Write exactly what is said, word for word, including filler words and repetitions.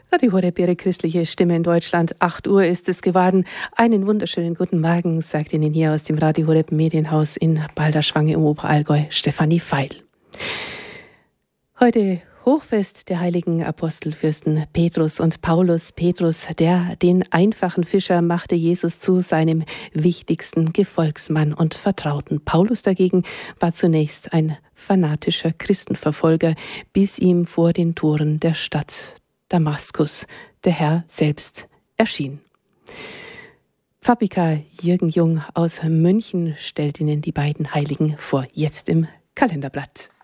Radio Horeb, Ihre christliche Stimme in Deutschland. acht Uhr ist es geworden. Einen wunderschönen guten Morgen, sagt Ihnen hier aus dem Radio Horeb Medienhaus in Balderschwang im Oberallgäu Stefanie Feil. Heute Hochfest der heiligen Apostelfürsten Petrus und Paulus. Petrus, der den einfachen Fischer, machte Jesus zu seinem wichtigsten Gefolgsmann und Vertrauten. Paulus dagegen war zunächst ein fanatischer Christenverfolger, bis ihm vor den Toren der Stadt Damaskus der Herr selbst erschien. Pfarrvikar Jürgen Jung aus München stellt Ihnen die beiden Heiligen vor, jetzt im Kalenderblatt.